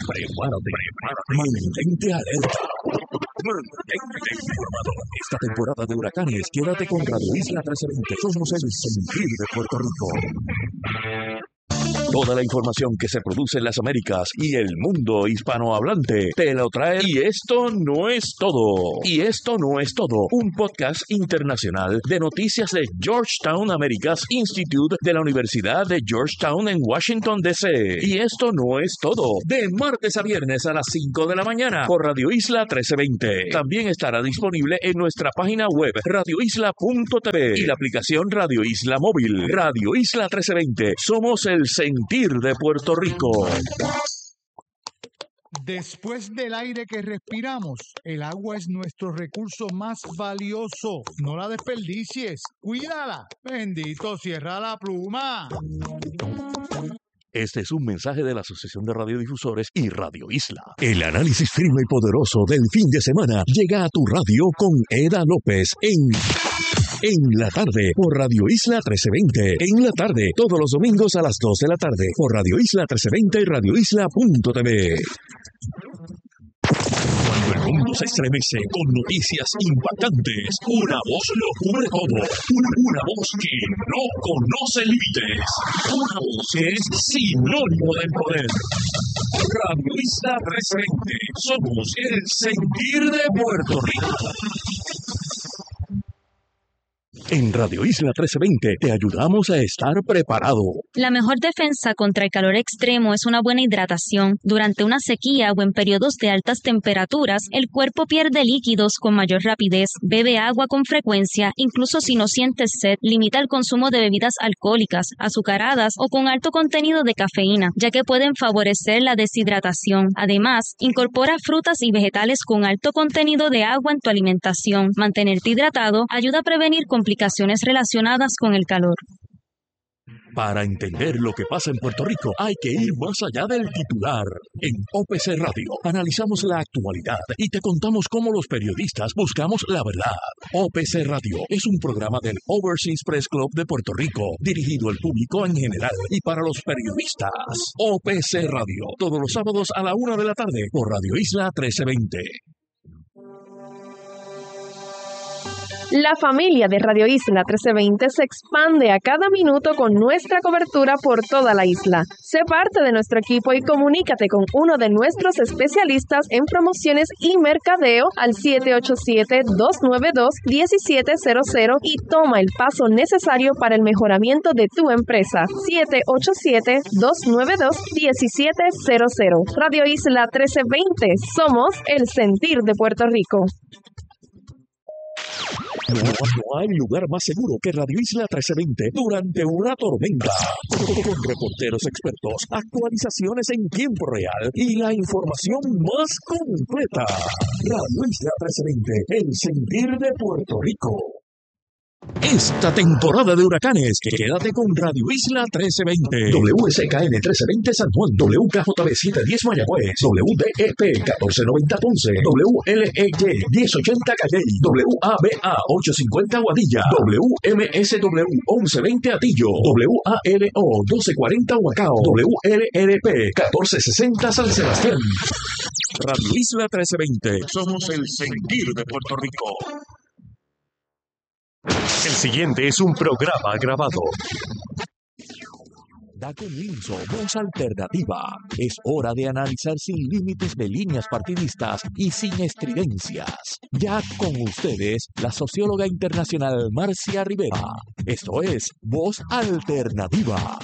Prepárate. Mantente alerta. Mantente informado. Esta temporada de huracanes, quédate con Radio Isla 1320. Somos el sentir de Puerto Rico. Toda la información que se produce en las Américas y el mundo hispanohablante te lo trae. Y esto no es todo. Y esto no es todo. Un podcast internacional de noticias de Georgetown Americas Institute de la Universidad de Georgetown en Washington, D.C. Y esto no es todo. De martes a viernes a las 5 de la mañana por Radio Isla 1320. También estará disponible en nuestra página web radioisla.tv y la aplicación Radio Isla Móvil. Radio Isla 1320. Somos el sentir de Puerto Rico. Después del aire que respiramos, el agua es nuestro recurso más valioso. No la desperdicies, cuídala. Bendito, cierra la pluma. Este es un mensaje de la Asociación de Radiodifusores y Radio Isla. El análisis firme y poderoso del fin de semana llega a tu radio con Eda López en la tarde por Radio Isla 1320. En la tarde, todos los domingos a las 2 de la tarde por Radio Isla 1320 y radioisla.tv. Cuando el mundo se estremece con noticias impactantes, una voz lo cubre todo. Una voz que no conoce límites. Una voz que es sinónimo del poder. Radio Isla 1320. Somos el sentir de Puerto Rico. En Radio Isla 1320 te ayudamos a estar preparado. La mejor defensa contra el calor extremo es una buena hidratación. Durante una sequía o en periodos de altas temperaturas, el cuerpo pierde líquidos con mayor rapidez. Bebe agua con frecuencia, incluso si no sientes sed. Limita el consumo de bebidas alcohólicas, azucaradas o con alto contenido de cafeína, ya que pueden favorecer la deshidratación. Además, incorpora frutas y vegetales con alto contenido de agua en tu alimentación. Mantenerte hidratado ayuda a prevenir complicaciones relacionadas con el calor. Para entender lo que pasa en Puerto Rico, hay que ir más allá del titular. En OPC Radio analizamos la actualidad y te contamos cómo los periodistas buscamos la verdad. OPC Radio es un programa del Overseas Press Club de Puerto Rico, dirigido al público en general y para los periodistas. OPC Radio, todos los sábados a la 1 de la tarde por Radio Isla 1320. La familia de Radio Isla 1320 se expande a cada minuto con nuestra cobertura por toda la isla. Sé parte de nuestro equipo y comunícate con uno de nuestros especialistas en promociones y mercadeo al 787-292-1700 y toma el paso necesario para el mejoramiento de tu empresa. 787-292-1700. Radio Isla 1320. Somos el sentir de Puerto Rico. No hay lugar más seguro que Radio Isla 1320 durante una tormenta. Con reporteros expertos, actualizaciones en tiempo real y la información más completa. Radio Isla 1320, el sentir de Puerto Rico. Esta temporada de huracanes, quédate con Radio Isla 1320. WSKN 1320 San Juan, WKJB 710 Mayagüez, WDEP 1490 Ponce, WLEY 1080 Calley, WABA 850 Guadilla, WMSW 1120 Atillo, WALO 1240 Huacao, WLRP 1460 San Sebastián. Radio Isla 1320, somos el sentir de Puerto Rico. El siguiente es un programa grabado. Da comienzo Voz Alternativa. Es hora de analizar sin límites de líneas partidistas y sin estridencias. Ya con ustedes, la socióloga internacional Marcia Rivera. Esto es Voz Alternativa.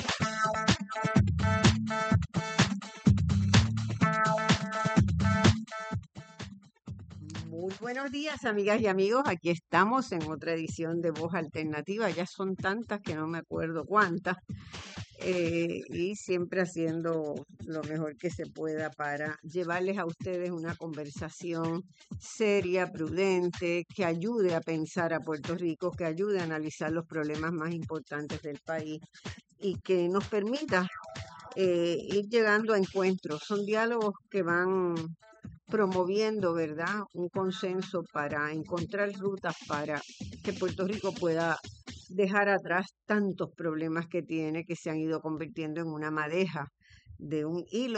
Muy buenos días, amigas y amigos. Aquí estamos en otra edición de Voz Alternativa. Ya son tantas que no me acuerdo cuántas. Y siempre haciendo lo mejor que se pueda para llevarles a ustedes una conversación seria, prudente, que ayude a pensar a Puerto Rico, que ayude a analizar los problemas más importantes del país y que nos permita ir llegando a encuentros. Son diálogos que van promoviendo, ¿verdad?, un consenso para encontrar rutas para que Puerto Rico pueda dejar atrás tantos problemas que tiene, que se han ido convirtiendo en una madeja de un hilo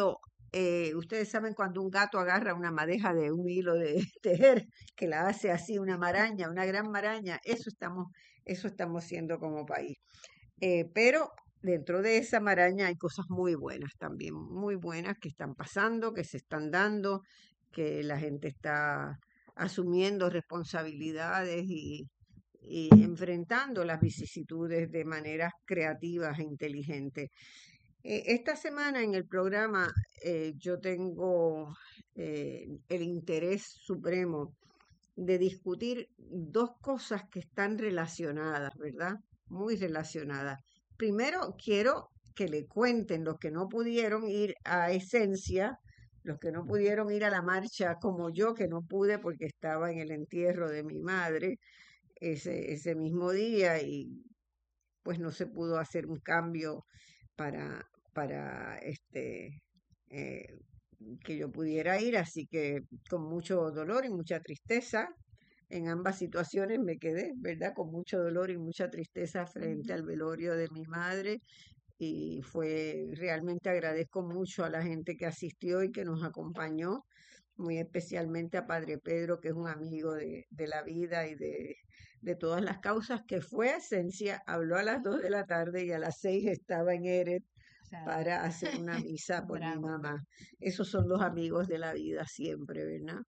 Ustedes saben cuando un gato agarra una madeja de un hilo de tejer, que la hace así una maraña, una gran maraña, eso estamos siendo como país. Pero dentro de esa maraña hay cosas muy buenas también, muy buenas que están pasando, que se están dando, que la gente está asumiendo responsabilidades y enfrentando las vicisitudes de maneras creativas e inteligentes. Esta semana en el programa yo tengo el interés supremo de discutir dos cosas que están relacionadas, ¿verdad? Muy relacionadas. Primero, quiero que le cuenten los que no pudieron ir a Esencia, los que no pudieron ir a la marcha como yo, que no pude porque estaba en el entierro de mi madre ese mismo día y pues no se pudo hacer un cambio para eh, que yo pudiera ir, así que con mucho dolor y mucha tristeza, en ambas situaciones me quedé, ¿verdad? Con mucho dolor y mucha tristeza frente al velorio de mi madre y realmente agradezco mucho a la gente que asistió y que nos acompañó, muy especialmente a Padre Pedro, que es un amigo de la vida y de todas las causas, que fue a Esencia, habló a las 2 de la tarde y a las 6 estaba en Eret para hacer una misa por mi mamá. Esos son los amigos de la vida siempre, ¿verdad?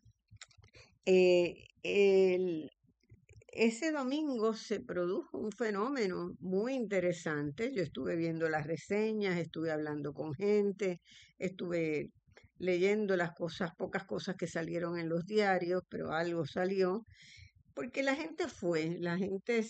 Ese domingo se produjo un fenómeno muy interesante. Yo estuve viendo las reseñas, estuve hablando con gente, estuve leyendo las cosas, pocas cosas que salieron en los diarios, pero algo salió, porque la gente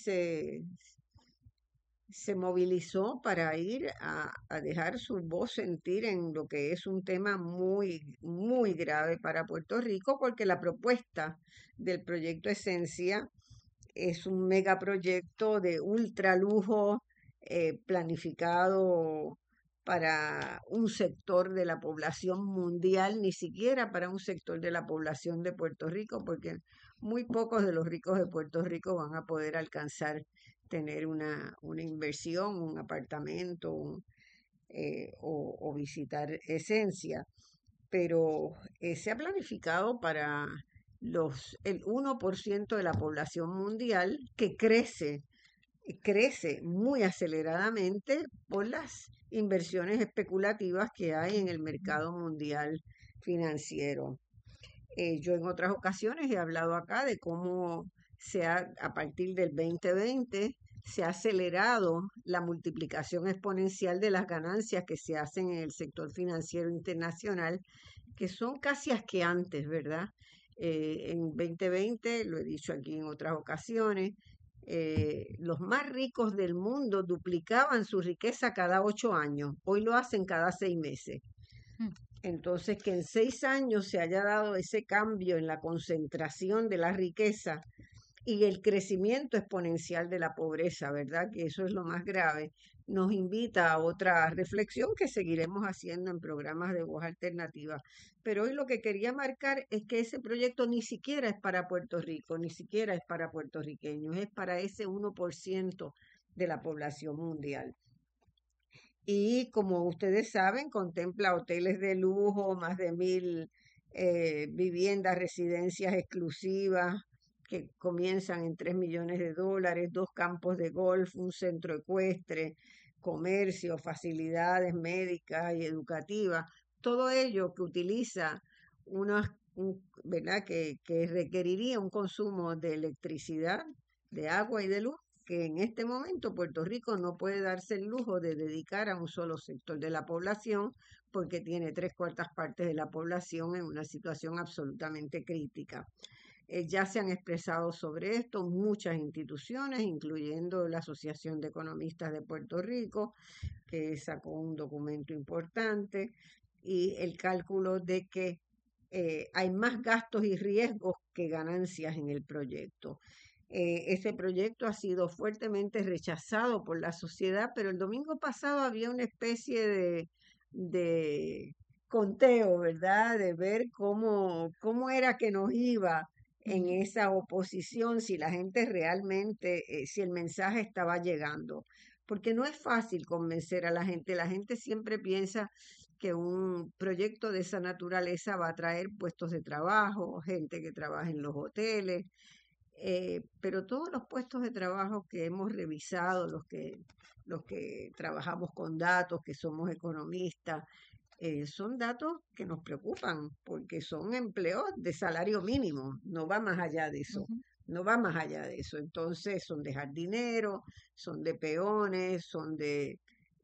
se movilizó para ir a dejar su voz sentir en lo que es un tema muy, muy grave para Puerto Rico, porque la propuesta del proyecto Esencia es un megaproyecto de ultralujo planificado para un sector de la población mundial, ni siquiera para un sector de la población de Puerto Rico, porque muy pocos de los ricos de Puerto Rico van a poder alcanzar tener una inversión, un apartamento o visitar Esencia. Pero se ha planificado para el 1% de la población mundial que crece muy aceleradamente por las inversiones especulativas que hay en el mercado mundial financiero. Yo en otras ocasiones he hablado acá de cómo a partir del 2020 se ha acelerado la multiplicación exponencial de las ganancias que se hacen en el sector financiero internacional, que son casi asqueantes, ¿verdad? En 2020, lo he dicho aquí en otras ocasiones, los más ricos del mundo duplicaban su riqueza cada 8 años. Hoy lo hacen cada 6 meses. Entonces, que en 6 años se haya dado ese cambio en la concentración de la riqueza y el crecimiento exponencial de la pobreza, ¿verdad? Que eso es lo más grave, nos invita a otra reflexión que seguiremos haciendo en programas de voz alternativa. Pero hoy lo que quería marcar es que ese proyecto ni siquiera es para Puerto Rico, ni siquiera es para puertorriqueños, es para ese 1% de la población mundial. Y como ustedes saben, contempla hoteles de lujo, más de 1.000 viviendas, residencias exclusivas que comienzan en $3 millones, 2 campos de golf, un centro ecuestre, comercio, facilidades médicas y educativas. Todo ello que utiliza ¿verdad? Que requeriría un consumo de electricidad, de agua y de luz que en este momento Puerto Rico no puede darse el lujo de dedicar a un solo sector de la población porque tiene 3/4 partes de la población en una situación absolutamente crítica. Ya se han expresado sobre esto muchas instituciones, incluyendo la Asociación de Economistas de Puerto Rico, que sacó un documento importante, y el cálculo de que hay más gastos y riesgos que ganancias en el proyecto. Ese proyecto ha sido fuertemente rechazado por la sociedad, pero el domingo pasado había una especie de conteo, ¿verdad? De ver cómo era que nos iba en esa oposición, si la gente realmente, si el mensaje estaba llegando. Porque no es fácil convencer a la gente siempre piensa que un proyecto de esa naturaleza va a traer puestos de trabajo, gente que trabaja en los hoteles, pero todos los puestos de trabajo que hemos revisado, los que trabajamos con datos, que somos economistas, son datos que nos preocupan porque son empleos de salario mínimo, no va más allá de eso. No va más allá de eso. Entonces son de jardineros, son de peones, son de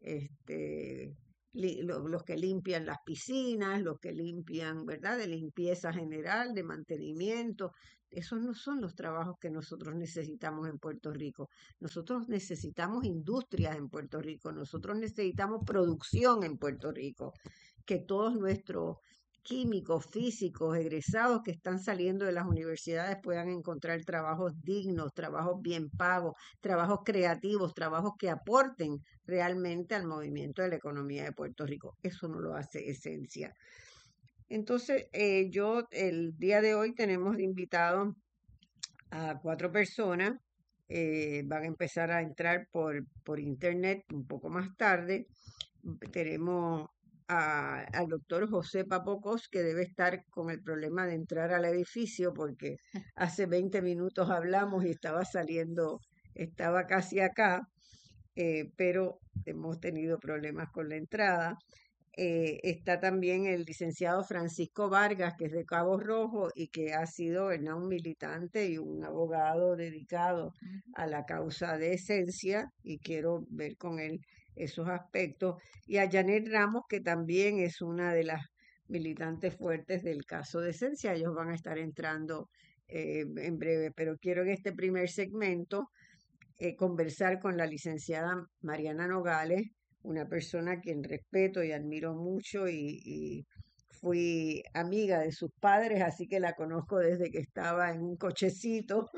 los que limpian las piscinas, los que limpian, ¿verdad? De limpieza general, de mantenimiento. Esos no son los trabajos que nosotros necesitamos en Puerto Rico. Nosotros necesitamos industrias en Puerto Rico, nosotros necesitamos producción en Puerto Rico, que todos nuestros químicos, físicos, egresados que están saliendo de las universidades puedan encontrar trabajos dignos, trabajos bien pagos, trabajos creativos, trabajos que aporten realmente al movimiento de la economía de Puerto Rico. Eso no lo hace Esencia. Entonces, el día de hoy tenemos invitados a 4 personas. Van a empezar a entrar por internet un poco más tarde. Tenemos al doctor José Papocos, que debe estar con el problema de entrar al edificio porque hace 20 minutos hablamos y estaba casi acá, pero hemos tenido problemas con la entrada. Está también el licenciado Francisco Vargas, que es de Cabo Rojo y que ha sido, ¿verdad?, un militante y un abogado dedicado a la causa de Esencia, y quiero ver con él esos aspectos. Y a Janet Ramos, que también es una de las militantes fuertes del caso de Esencia. Ellos van a estar entrando en breve, pero quiero en este primer segmento conversar con la licenciada Mariana Nogales, una persona a quien respeto y admiro mucho, y fui amiga de sus padres, así que la conozco desde que estaba en un cochecito,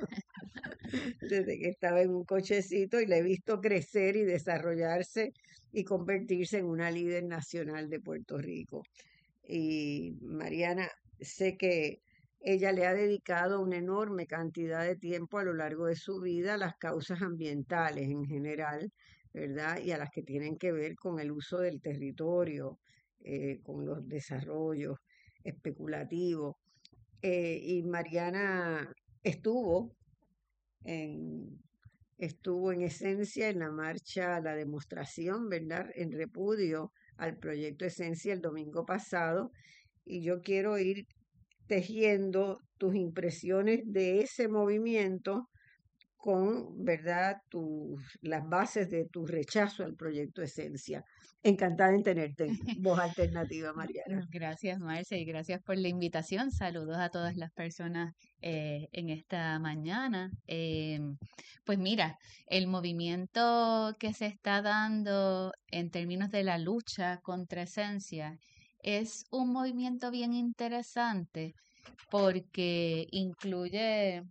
y la he visto crecer y desarrollarse y convertirse en una líder nacional de Puerto Rico. Y Mariana, sé que ella le ha dedicado una enorme cantidad de tiempo a lo largo de su vida a las causas ambientales en general, ¿verdad? Y a las que tienen que ver con el uso del territorio, con los desarrollos especulativos. Y Mariana estuvo en Esencia en la marcha, la demostración, ¿verdad?, en repudio al proyecto Esencia el domingo pasado, y yo quiero ir tejiendo tus impresiones de ese movimiento con, ¿verdad?, las bases de tu rechazo al proyecto Esencia. Encantada en tenerte en Voz Alternativa, Mariana. Gracias, Marcia, y gracias por la invitación. Saludos a todas las personas en esta mañana. Pues mira, el movimiento que se está dando en términos de la lucha contra Esencia es un movimiento bien interesante porque incluye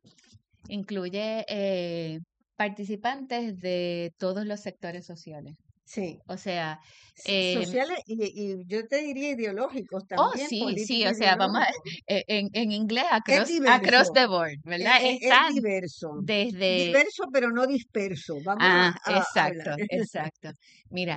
participantes de todos los sectores sociales. Sí. O sea, sociales y yo te diría ideológicos también. Sí, o sea, vamos en inglés across the board, ¿verdad? Es diverso. Diverso, pero no disperso. Vamos a hablar. Exacto. Mira,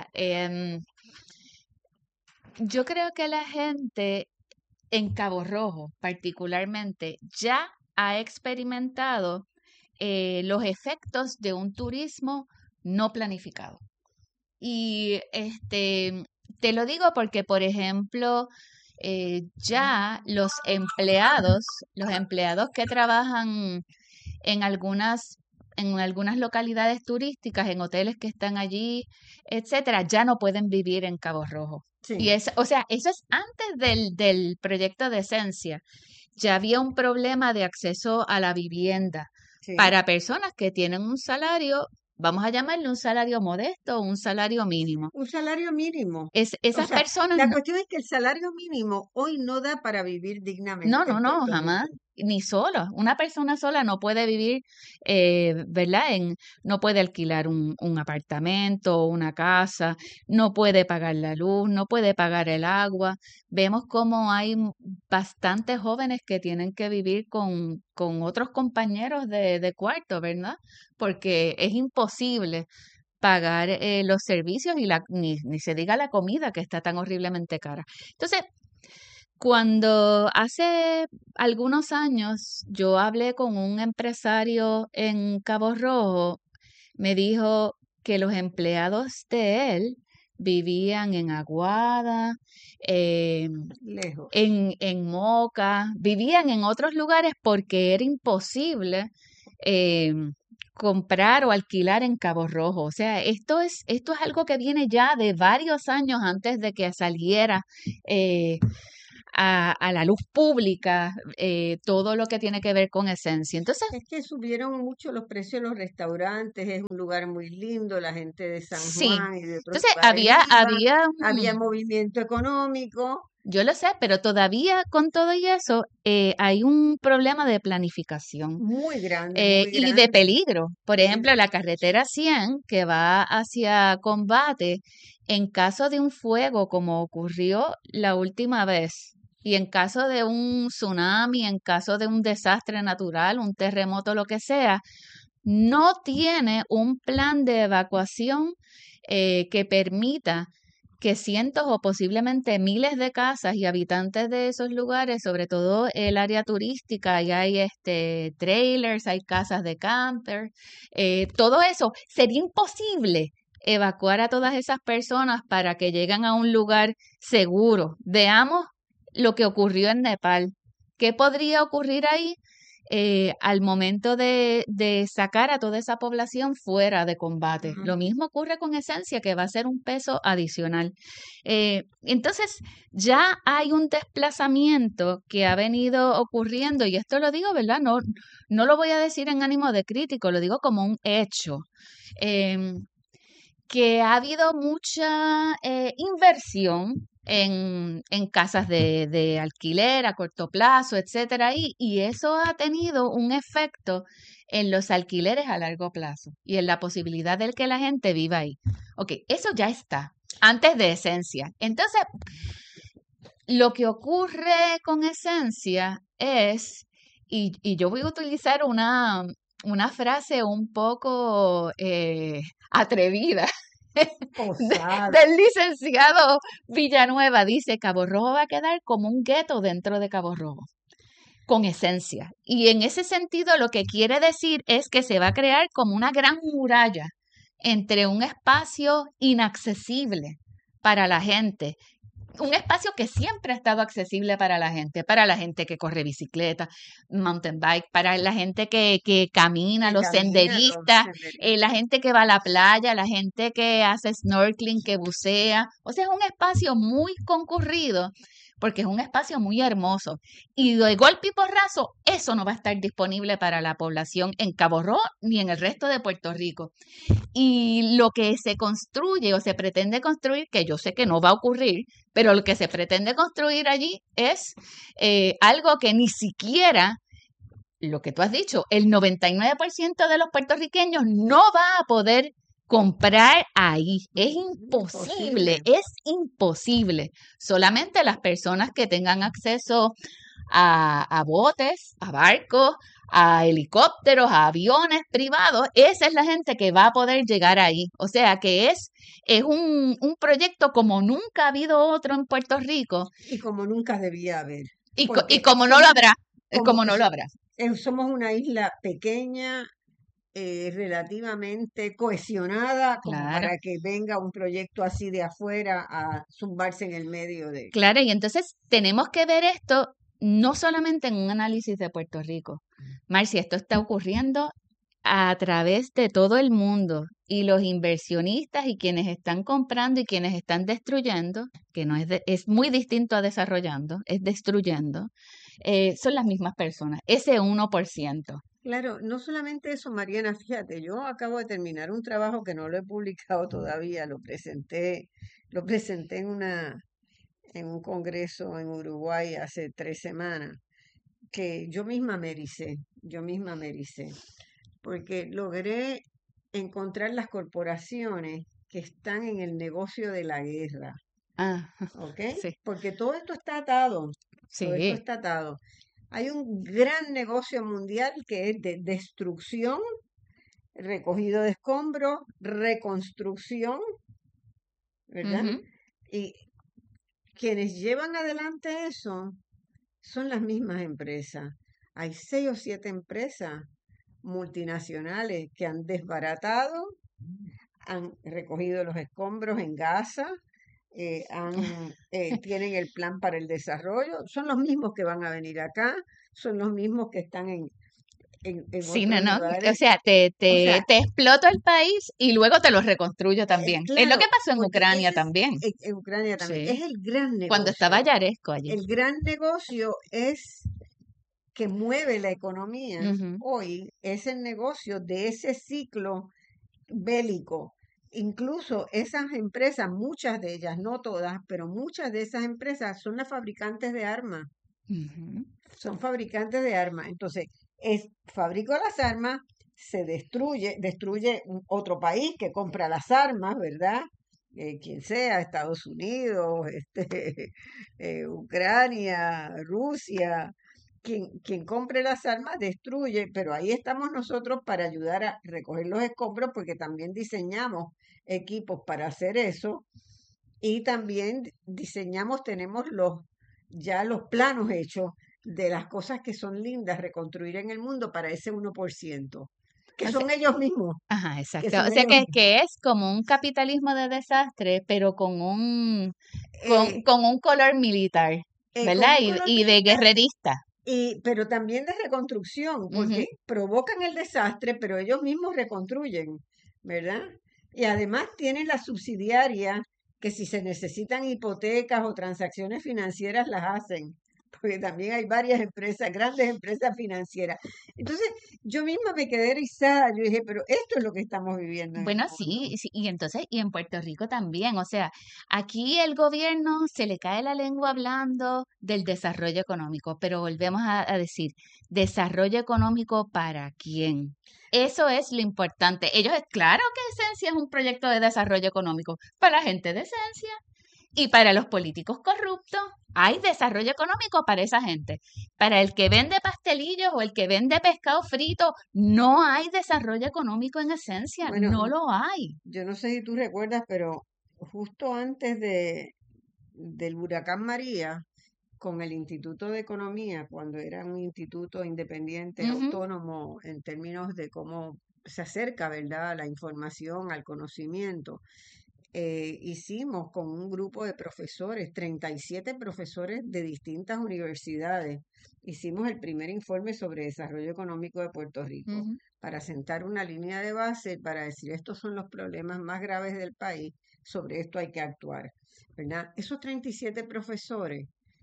yo creo que la gente en Cabo Rojo, particularmente, ya ha experimentado los efectos de un turismo no planificado. Y te lo digo porque, por ejemplo, ya los empleados que trabajan en algunas localidades turísticas, en hoteles que están allí, etcétera, ya no pueden vivir en Cabo Rojo. Sí. Y eso es antes del proyecto de Esencia. Ya había un problema de acceso a la vivienda para personas que tienen un salario, vamos a llamarle un salario modesto o un salario mínimo. Un salario mínimo. Esas personas. La cuestión es que el salario mínimo hoy no da para vivir dignamente. No, jamás. Ni sola. Una persona sola no puede vivir, ¿verdad? No puede alquilar un apartamento o una casa, no puede pagar la luz, no puede pagar el agua. Vemos cómo hay bastantes jóvenes que tienen que vivir con otros compañeros de cuarto, ¿verdad? Porque es imposible pagar los servicios y ni se diga la comida que está tan horriblemente cara. Entonces, cuando hace algunos años yo hablé con un empresario en Cabo Rojo, me dijo que los empleados de él vivían en Aguada, Lejos. en Moca, vivían en otros lugares porque era imposible eh, comprar o alquilar en Cabo Rojo. O sea, esto es algo que viene ya de varios años antes de que saliera a la luz pública todo lo que tiene que ver con Esencia. Entonces, Es que subieron mucho los precios de los restaurantes, es un lugar muy lindo, la gente de San sí. Juan y de otros Entonces lugares iba, había un... movimiento económico. Yo lo sé, pero todavía con todo y eso hay un problema de planificación Muy grande, muy y de grande. peligro. Por Sí. ejemplo, la carretera 100 que va hacia Combate, en caso de un fuego como ocurrió la última vez, y en caso de un tsunami, en caso de un desastre natural, un terremoto, lo que sea, no tiene un plan de evacuación que permita que cientos o posiblemente miles de casas y habitantes de esos lugares, sobre todo el área turística, y hay trailers, hay casas de camper, todo eso, sería imposible evacuar a todas esas personas para que lleguen a un lugar seguro. Veamos lo que ocurrió en Nepal. ¿Qué podría ocurrir ahí? Al momento de sacar a toda esa población fuera de combate. Ajá. Lo mismo ocurre con Esencia, que va a ser un peso adicional. Entonces, ya hay un desplazamiento que ha venido ocurriendo, y esto lo digo, ¿verdad? No lo voy a decir en ánimo de crítico, lo digo como un hecho. Que ha habido mucha inversión en casas de alquiler a corto plazo, etcétera, y eso ha tenido un efecto en los alquileres a largo plazo y en la posibilidad de que la gente viva ahí. Ok, eso ya está, antes de Esencia. Entonces, lo que ocurre con Esencia es, y yo voy a utilizar una frase un poco atrevida, Osada. del licenciado Villanueva, dice: Cabo Rojo va a quedar como un gueto dentro de Cabo Rojo, con Esencia. Y en ese sentido lo que quiere decir es que se va a crear como una gran muralla entre un espacio inaccesible para la gente, un espacio que siempre ha estado accesible para la gente que corre bicicleta, mountain bike, para la gente que camina, Que los camina, senderistas, los senderistas. la gente que va a la playa, la gente que hace snorkeling, que bucea. O sea, es un espacio muy concurrido porque es un espacio muy hermoso. Y de golpe y porrazo, eso no va a estar disponible para la población en Cabo Rojo ni en el resto de Puerto Rico. Y lo que se construye o se pretende construir, que yo sé que no va a ocurrir, pero lo que se pretende construir allí es algo que ni siquiera, lo que tú has dicho, el 99% de los puertorriqueños no va a poder comprar ahí. Es imposible, es imposible. Solamente las personas que tengan acceso a botes, a barcos, a helicópteros, a aviones privados, esa es la gente que va a poder llegar ahí. O sea que es un proyecto como nunca ha habido otro en Puerto Rico Y como nunca debía haber. y Porque como no lo habrá, como como no lo habrá. somos una isla pequeña, relativamente cohesionada, como Claro. para que venga un proyecto así de afuera a zumbarse en el medio de... Claro, y entonces tenemos que ver esto no solamente en un análisis de Puerto Rico. Marcia, esto está ocurriendo a través de todo el mundo, y los inversionistas y quienes están comprando y quienes están destruyendo, que no es muy distinto a desarrollando, es destruyendo, son las mismas personas, ese 1%. Claro, no solamente eso, Mariana, fíjate, yo acabo de terminar un trabajo que no lo he publicado todavía, lo presenté en un congreso en Uruguay hace 3 semanas, que yo misma me ericé, porque logré encontrar las corporaciones que están en el negocio de la guerra, Ah, ¿ok? sí, Porque todo esto está atado, todo esto sí, está atado. Hay un gran negocio mundial que es de destrucción recogido de escombros, reconstrucción, ¿verdad? Ujú. Y quienes llevan adelante eso son las mismas empresas. Hay 6 o 7 empresas multinacionales que han desbaratado, han recogido los escombros en Gaza, tienen el plan para el desarrollo, son los mismos que van a venir acá, son los mismos que están en Sí, no, otros no. O lugares. sea, te, O sea, te, te exploto el país y luego te lo reconstruyo también. Es lo que claro, pasó en porque Ucrania ese es, también. en Ucrania también, Sí. es el gran Cuando estaba negocio. Yaresco allí. El gran negocio es que mueve la economía Ujú. hoy, es el negocio de ese ciclo bélico. Incluso esas empresas, muchas de ellas, no todas, pero muchas de esas empresas son las fabricantes de armas. Ujú. Son fabricantes de armas. Entonces, fabrico las armas, se destruye otro país que compra las armas, ¿verdad? Quien sea, Estados Unidos, Ucrania, Rusia, quien compre las armas destruye, pero ahí estamos nosotros para ayudar a recoger los escombros porque también diseñamos equipos para hacer eso y también tenemos ya los planos hechos de las cosas que son lindas reconstruir en el mundo para ese 1%, que O sea, son ellos mismos, ajá, que exacto. O son sea ellos mismos. que es como un capitalismo de desastre, pero con Eh, con un color militar, con ¿verdad? un color Y de militar, guerrerista. pero también de reconstrucción, Ujú. porque provocan el desastre, pero ellos mismos reconstruyen, ¿verdad? Y además tienen la subsidiaria que si se necesitan hipotecas o transacciones financieras las hacen, porque también hay varias empresas, grandes empresas financieras. Entonces, yo misma me quedé erizada, yo dije, pero esto es lo que estamos viviendo en el Bueno, mundo. sí, sí, y entonces, y en Puerto Rico también, o sea, aquí el gobierno se le cae la lengua hablando del desarrollo económico, pero volvemos a decir, ¿desarrollo económico para quién? Eso es lo importante. Ellos, claro que Esencia es un proyecto de desarrollo económico para la gente de Esencia. Y para los políticos corruptos, hay desarrollo económico para esa gente. Para el que vende pastelillos o el que vende pescado frito, no hay desarrollo económico en Esencia, Bueno, no lo hay. yo no sé si tú recuerdas, pero justo antes del huracán María, con el Instituto de Economía, cuando era un instituto independiente, Ujú. autónomo en términos de cómo se acerca, ¿verdad?, a la información, al conocimiento. Hicimos con un grupo de profesores, 37 profesores de distintas universidades, hicimos el primer informe sobre desarrollo económico de Puerto Rico Ujú. para sentar una línea de base, para decir estos son los problemas más graves del país, sobre esto hay que actuar, ¿verdad? Esos 37 profesores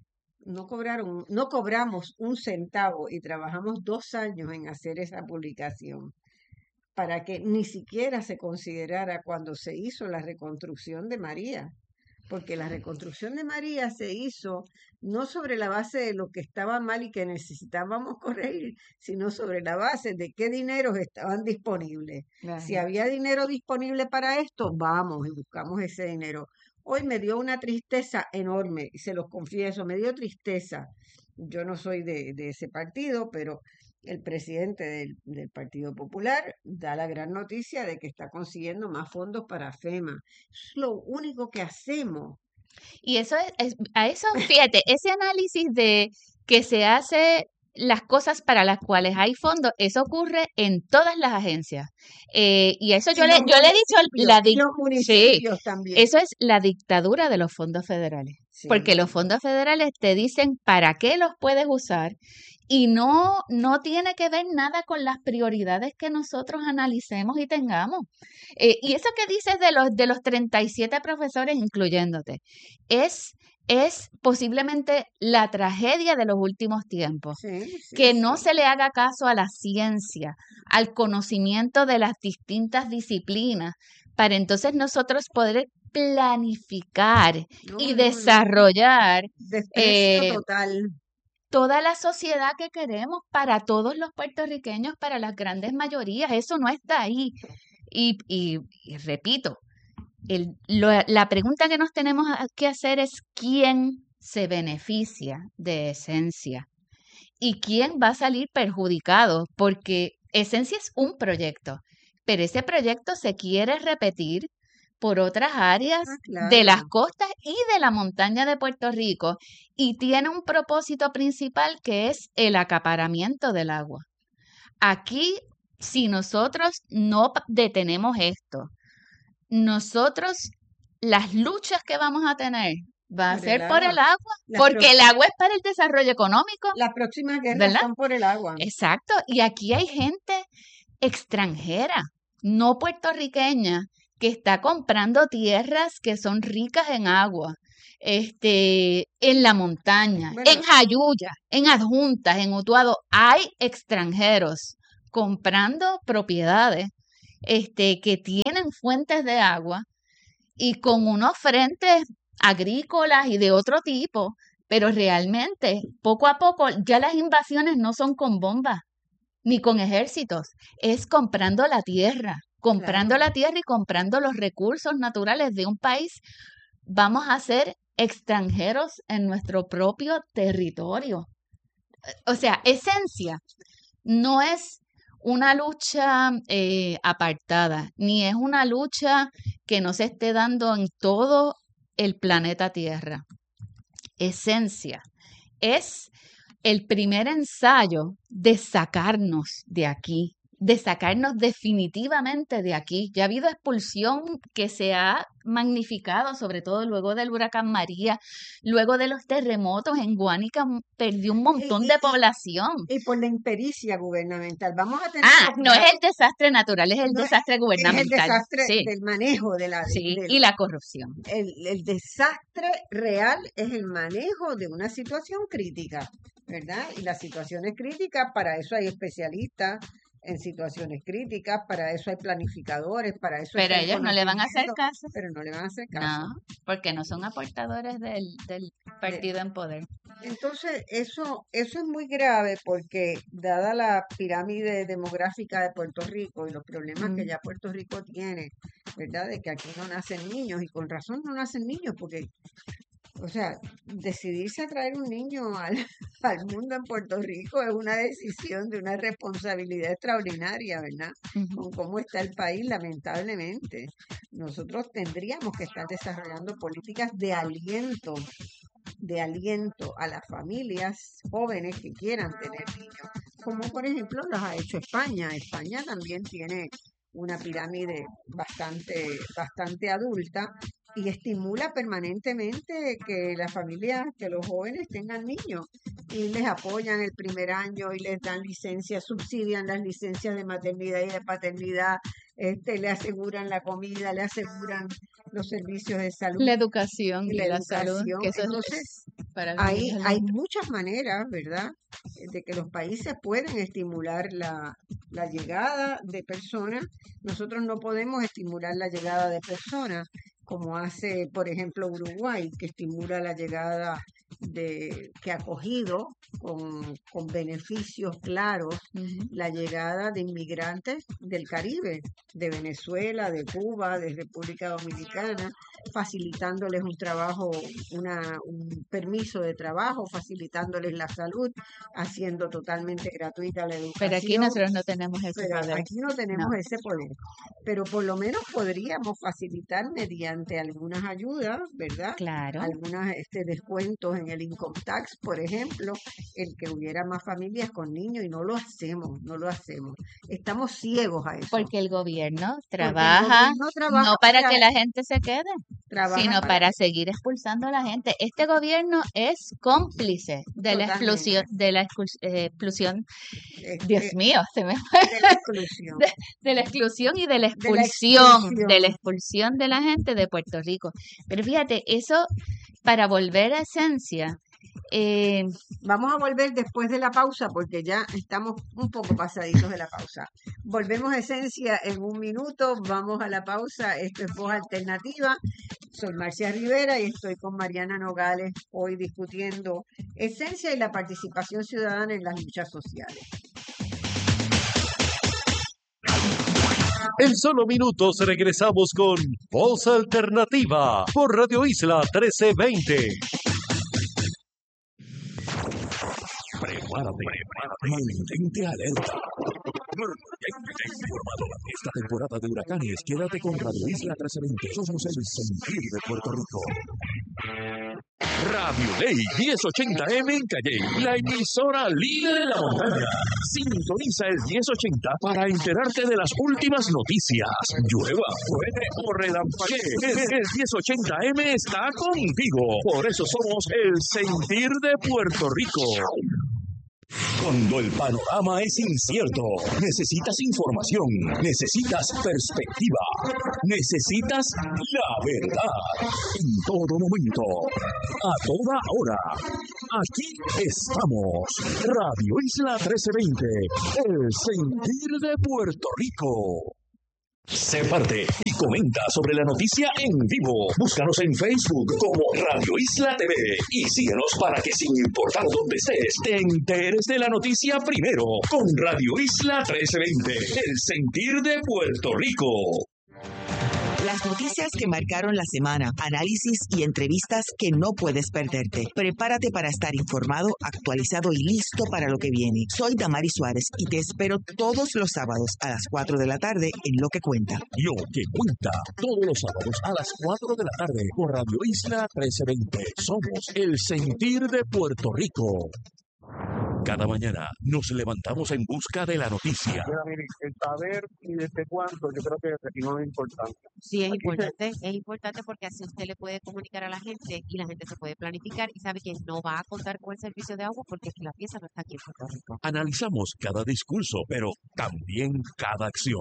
no cobramos un centavo y trabajamos 2 años en hacer esa publicación para que ni siquiera se considerara cuando se hizo la reconstrucción de María, porque la reconstrucción de María se hizo no sobre la base de lo que estaba mal y que necesitábamos corregir, sino sobre la base de qué dineros estaban disponibles. Si Claro. había dinero disponible para esto, vamos y buscamos ese dinero. Hoy me dio una tristeza enorme, y se los confieso, me dio tristeza. Yo no soy de ese partido, pero el presidente del Partido Popular da la gran noticia de que está consiguiendo más fondos para FEMA. Es lo único que hacemos. Y eso a eso, fíjate, ese análisis de que se hace las cosas para las cuales hay fondos, eso ocurre en todas las agencias. Y eso Y los yo le he dicho, y los sí, municipios también. eso es la dictadura de los fondos federales. Porque Sí, los fondos federales te dicen para qué los puedes usar y no tiene que ver nada con las prioridades que nosotros analicemos y tengamos. Y eso que dices de los 37 profesores, incluyéndote, es posiblemente la tragedia de los últimos tiempos. sí, sí, Que no sí. se le haga caso a la ciencia, al conocimiento de las distintas disciplinas, para entonces nosotros poder planificar No, y no, no. desarrollar Desprecio eh, total. toda la sociedad que queremos para todos los puertorriqueños, para las grandes mayorías. Eso no está ahí. Y repito, la pregunta que nos tenemos que hacer es quién se beneficia de Esencia y quién va a salir perjudicado, porque Esencia es un proyecto pero ese proyecto se quiere repetir por otras áreas Ah, de las claro. costas y de la montaña de Puerto Rico y tiene un propósito principal que es el acaparamiento del agua. Aquí, si nosotros no detenemos esto, nosotros las luchas que vamos a tener va a Por el ser por el agua. agua, Las porque el agua es para el desarrollo económico, Las próximas guerras ¿verdad? son por el agua. Exacto, y aquí hay gente extranjera, no puertorriqueña, que está comprando tierras que son ricas en agua, en la montaña, Bueno, en Jayuya, en Adjuntas, en Utuado, hay extranjeros comprando propiedades, que tienen fuentes de agua y con unos frentes agrícolas y de otro tipo, pero realmente, poco a poco, ya las invasiones no son con bombas ni con ejércitos, es comprando la tierra y comprando los recursos naturales de un país. Vamos a ser extranjeros en nuestro propio territorio. O sea, esencia no es una lucha apartada, ni es una lucha que no se esté dando en todo el planeta Tierra. Esencia es el primer ensayo de sacarnos de aquí, de sacarnos definitivamente de aquí. Ya ha habido expulsión que se ha magnificado, sobre todo luego del huracán María, luego de los terremotos en Guánica, perdió un montón de población. Y por la impericia gubernamental. Vamos a tener No es el desastre natural, es el No es- desastre es el gubernamental. desastre Sí, del manejo de sí, del- y la corrupción. el desastre real es el manejo de una situación crítica, ¿verdad? Y las situaciones críticas, para eso hay especialistas en situaciones críticas, para eso hay planificadores, para eso Pero está el ellos no le van a hacer conocimiento, caso. pero no le van a hacer caso. No, porque no son aportadores del partido en poder. Entonces, eso es muy grave porque dada la pirámide demográfica de Puerto Rico y los problemas que Mm. ya Puerto Rico tiene, ¿verdad? De que aquí no nacen niños y con razón no nacen niños porque, o sea, decidirse a traer un niño al mundo en Puerto Rico es una decisión de una responsabilidad extraordinaria, ¿verdad? Ujú. Con cómo está el país, lamentablemente. Nosotros tendríamos que estar desarrollando políticas de aliento a las familias jóvenes que quieran tener niños, como por ejemplo los ha hecho España. España también tiene una pirámide bastante adulta y estimula permanentemente que las familias, que los jóvenes tengan niños y les apoyan el primer año y les dan licencias, subsidian las licencias de maternidad y de paternidad, le aseguran la comida, le aseguran los servicios de salud La educación y y la la salud, educación. que eso Entonces, para los hay, niños es lo hay muchas maneras, ¿verdad?, de que los países pueden estimular la llegada de personas. Nosotros no podemos estimular la llegada de personas como hace, por ejemplo, Uruguay, que estimula la llegada que ha acogido con beneficios claros Ujú. la llegada de inmigrantes del Caribe, de Venezuela, de Cuba, de República Dominicana, facilitándoles un trabajo, un permiso de trabajo, facilitándoles la salud, haciendo totalmente gratuita la educación. Pero aquí nosotros no tenemos ese Pero poder. aquí no tenemos No. ese poder, pero por lo menos podríamos facilitar mediante algunas ayudas, ¿verdad? Claro. Algunos descuentos en el income tax, por ejemplo, el que hubiera más familias con niños y no lo hacemos. Estamos ciegos a eso. Porque el gobierno Porque el trabaja gobierno trabaja, no para o sea, que la gente se quede, trabaja sino para para seguir expulsando a la gente. Este gobierno es cómplice de la expulsión, Dios este, mío, se me fue, de la exclusión. de la exclusión y de la De la expulsión, de la expulsión. expulsión de la gente de Puerto Rico. Pero fíjate, eso, para volver a esencia, Vamos a volver después de la pausa porque ya estamos un poco pasaditos de la pausa. Volvemos a esencia en un minuto. Vamos a la pausa. Esto es Voz Alternativa. Soy Marcia Rivera y estoy con Mariana Nogales hoy discutiendo esencia y la participación ciudadana en las luchas sociales. En solo minutos regresamos con Voz Alternativa por Radio Isla 1320. Prepárate, mantente alerta. Informado. Esta temporada de huracanes, quédate con Radio Isla 1320. Somos el sentir de Puerto Rico. Radio Ley 1080M en Calle, la emisora líder en la montaña. Sintoniza el 1080 para enterarte de las últimas noticias. Llueva, truene o relampaguee. El 1080M está contigo. Por eso somos el sentir de Puerto Rico. Cuando el panorama es incierto, necesitas información, necesitas perspectiva, necesitas la verdad. En todo momento, a toda hora. Aquí estamos. Radio Isla 1320, el sentir de Puerto Rico. Sé parte y comenta sobre la noticia en vivo. Búscanos en Facebook como Radio Isla TV y síguenos para que sin importar dónde estés, te enteres de la noticia primero con Radio Isla 1320, el sentir de Puerto Rico. Las noticias que marcaron la semana, análisis y entrevistas que no puedes perderte. Prepárate para estar informado, actualizado y listo para lo que viene. Soy Damaris Suárez y te espero todos los sábados a las 4 de la tarde en Lo que Cuenta. Lo que cuenta, todos los sábados a las 4 de la tarde por Radio Isla 1320. Somos el sentir de Puerto Rico. Cada mañana nos levantamos en busca de la noticia. Mira, mire, el saber y desde cuánto, yo creo que no es importante. Sí, es importante porque así usted le puede comunicar a la gente y la gente se puede planificar y sabe que no va a contar con el servicio de agua porque la pieza no está aquí en Puerto Rico. Analizamos cada discurso, pero también cada acción.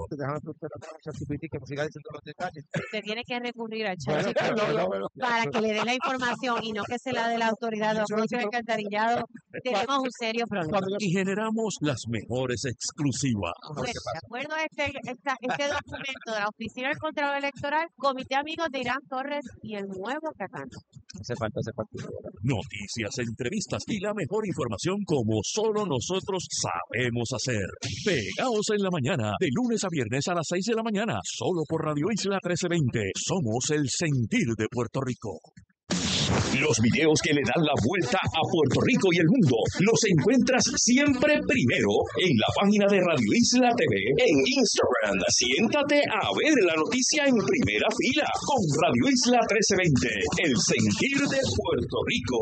Usted tiene que recurrir al ChatGPT para que le dé la información y no que se la dé la autoridad de los precios alcantarillado. Tenemos un serio problema. Y generamos las mejores exclusivas. Bueno, de acuerdo a este documento de la Oficina del Contralor Electoral, Comité Amigos de Irán Torres y el Nuevo Cacán. Hace falta. Noticias, entrevistas y la mejor información como solo nosotros sabemos hacer. Pegaos en la mañana, de lunes a viernes a las 6 de la mañana, solo por Radio Isla 1320. Somos el sentir de Puerto Rico. Los videos que le dan la vuelta a Puerto Rico y el mundo los encuentras siempre primero en la página de Radio Isla TV en Instagram. Siéntate a ver la noticia en primera fila con Radio Isla 1320, el sentir de Puerto Rico.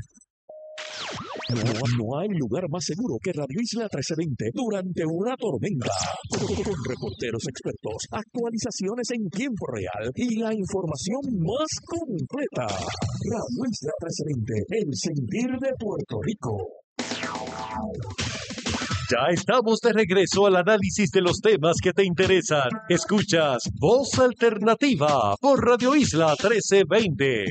No hay lugar más seguro que Radio Isla 1320 durante una tormenta. Con reporteros expertos, actualizaciones en tiempo real y la información más completa. Radio Isla 1320, el sentir de Puerto Rico. Ya estamos de regreso al análisis de los temas que te interesan. Escuchas Voz Alternativa por Radio Isla 1320.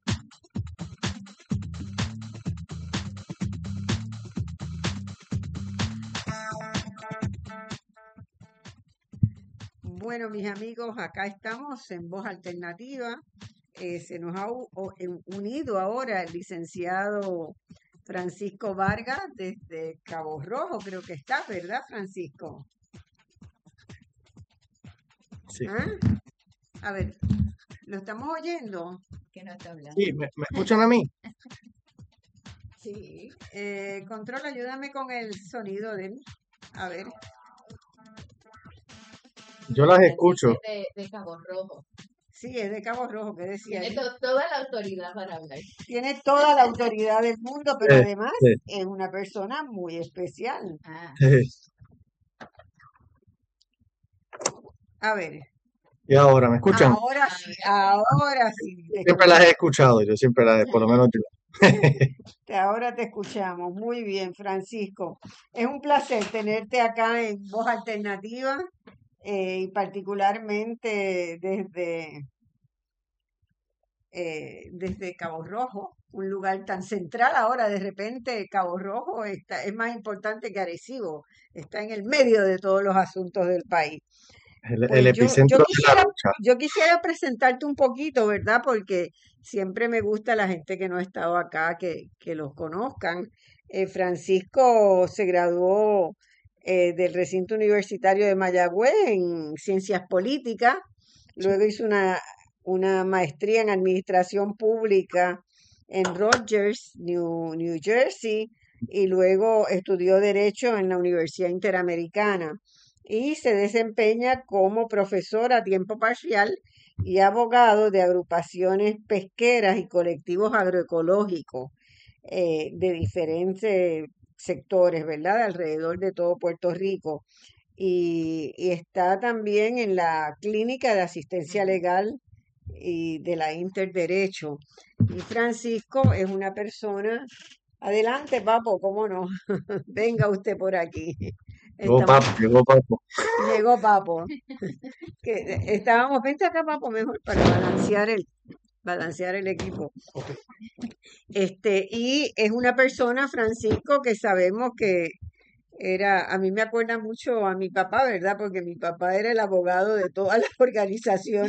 Bueno, mis amigos, acá estamos en Voz Alternativa. Se nos ha unido ahora el licenciado Francisco Vargas desde Cabo Rojo, creo que está, ¿verdad, Francisco? Sí. ¿Ah? A ver, ¿lo estamos oyendo? ¿Qué no está hablando? Sí, ¿me escuchan a mí? Sí. Control, ayúdame con el sonido de él. A ver. Yo las escucho. De Cabo Rojo. Sí, es de Cabo Rojo, que decía. Tiene toda la autoridad para hablar. Tiene toda la autoridad del mundo, pero además es una persona muy especial. A ver. ¿Y ahora me escuchan? Ahora sí. Siempre las he escuchado, yo siempre las, por lo menos yo. Ahora te escuchamos. Muy bien, Francisco. Es un placer tenerte acá en Voz Alternativa y particularmente desde Cabo Rojo, un lugar tan central. Ahora de repente Cabo Rojo es más importante que Arecibo, está en el medio de todos los asuntos del país. El epicentro de la lucha. Yo quisiera presentarte un poquito, ¿verdad? Porque siempre me gusta la gente que no ha estado acá, que los conozcan. Francisco se graduó del recinto universitario de Mayagüez en Ciencias Políticas, luego hizo una maestría en Administración Pública en Rogers, New Jersey, y luego estudió Derecho en la Universidad Interamericana. y se desempeña como profesor a tiempo parcial y abogado de agrupaciones pesqueras y colectivos agroecológicos de diferentes sectores, ¿verdad? Alrededor de todo Puerto Rico. Y está también en la Clínica de Asistencia Legal y de la Interderecho. Y Francisco es una persona. Adelante, papo, cómo no. Venga usted por aquí. Llegó papo. Llegó papo. Vente acá, papo, mejor para balancear el equipo. Y es una persona, Francisco, que sabemos que a mí me acuerda mucho a mi papá, ¿verdad? Porque mi papá era el abogado de todas las organizaciones